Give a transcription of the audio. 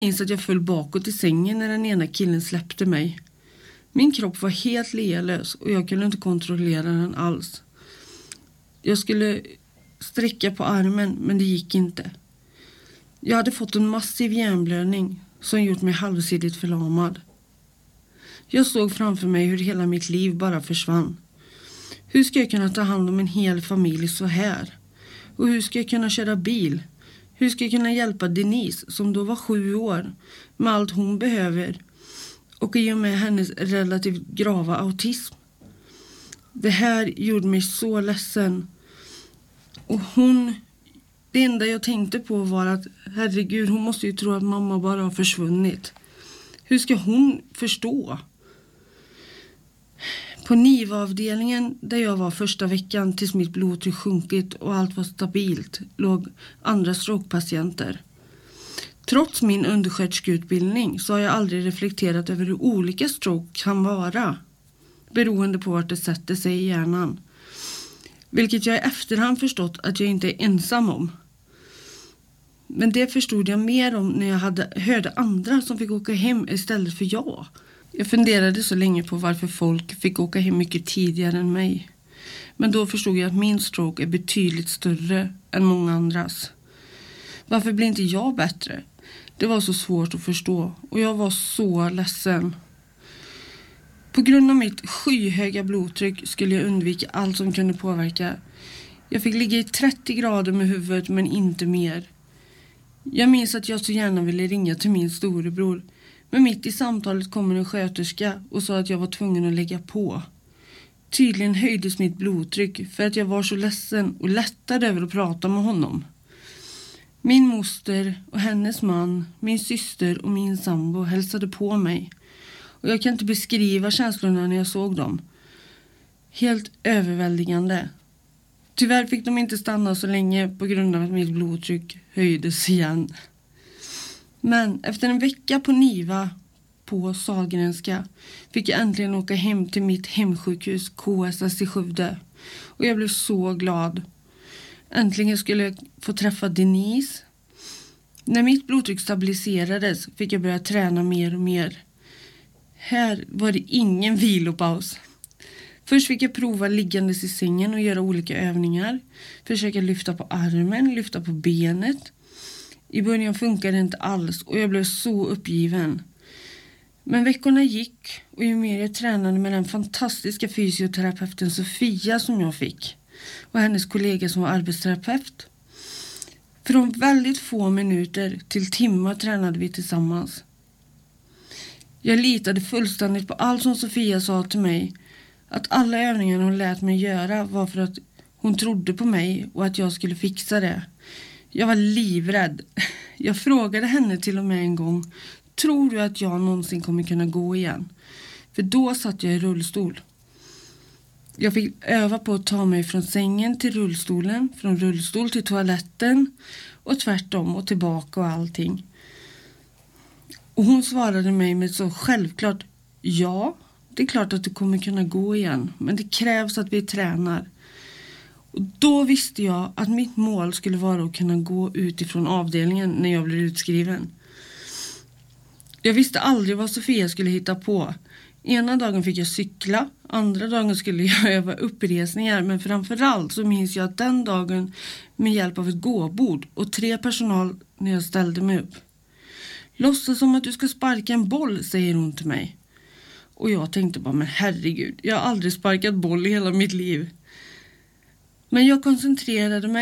Jag minns att jag föll bakåt i sängen när den ena killen släppte mig. Min kropp var helt lealös och jag kunde inte kontrollera den alls. Jag skulle sträcka på armen, men det gick inte. Jag hade fått en massiv hjärnblödning som gjort mig halvsidigt förlamad. Jag såg framför mig hur hela mitt liv bara försvann. Hur ska jag kunna ta hand om en hel familj så här? Och hur ska jag kunna köra bil? Hur ska jag kunna hjälpa Denise, som då var 7 år, med allt hon behöver? Och i och med hennes relativt grava autism. Det här gjorde mig så ledsen. Och det enda jag tänkte på var att herregud, hon måste ju tro att mamma bara har försvunnit. Hur ska hon förstå? På NIVA-avdelningen där jag var första veckan tills mitt blodtryck sjunkit och allt var stabilt låg andra strokepatienter. Trots min undersköterskeutbildning så har jag aldrig reflekterat över hur olika stroke kan vara, beroende på vart det sätter sig i hjärnan. Vilket jag i efterhand förstått att jag inte är ensam om. Men det förstod jag mer om när jag hörde andra som fick åka hem istället för jag. Jag funderade så länge på varför folk fick åka hem mycket tidigare än mig. Men då förstod jag att min stroke är betydligt större än många andras. Varför blir inte jag bättre? Det var så svårt att förstå och jag var så ledsen. På grund av mitt skyhöga blodtryck skulle jag undvika allt som kunde påverka. Jag fick ligga i 30 grader med huvudet men inte mer. Jag minns att jag så gärna ville ringa till min storebror. Men mitt i samtalet kom en sköterska och sa att jag var tvungen att lägga på. Tydligen höjdes mitt blodtryck för att jag var så ledsen och lättad över att prata med honom. Min moster och hennes man, min syster och min sambo hälsade på mig. Och jag kan inte beskriva känslorna när jag såg dem. Helt överväldigande. Tyvärr fick de inte stanna så länge på grund av att mitt blodtryck höjdes igen. Men efter en vecka på NIVA på Sahlgrenska fick jag äntligen åka hem till mitt hemsjukhus KSS i Skövde. Och jag blev så glad. Äntligen skulle jag få träffa Denise. När mitt blodtryck stabiliserades fick jag börja träna mer och mer. Här var det ingen vilopaus. Först fick jag prova liggandes i sängen och göra olika övningar. Försöka lyfta på armen, lyfta på benet. I början funkade det inte alls och jag blev så uppgiven. Men veckorna gick och ju mer jag tränade med den fantastiska fysioterapeuten Sofia som jag fick. Och hennes kollega som var arbetsterapeut. Från väldigt få minuter till timmar tränade vi tillsammans. Jag litade fullständigt på allt som Sofia sa till mig. Att alla övningar hon lät mig göra var för att hon trodde på mig och att jag skulle fixa det. Jag var livrädd. Jag frågade henne till och med en gång. Tror du att jag någonsin kommer kunna gå igen? För då satt jag i rullstol. Jag fick öva på att ta mig från sängen till rullstolen. Från rullstol till toaletten. Och tvärtom och tillbaka och allting. Och hon svarade mig med så självklart. Ja, det är klart att du kommer kunna gå igen. Men det krävs att vi tränar. Och då visste jag att mitt mål skulle vara att kunna gå utifrån avdelningen när jag blev utskriven. Jag visste aldrig vad Sofia skulle hitta på. Ena dagen fick jag cykla, andra dagen skulle jag öva uppresningar. Men framförallt så minns jag att den dagen med hjälp av ett gåbord och 3 personal när jag ställde mig upp. Låtsas som att du ska sparka en boll, säger hon till mig. Och jag tänkte bara, men herregud, jag har aldrig sparkat boll i hela mitt liv. Men jag koncentrerade mig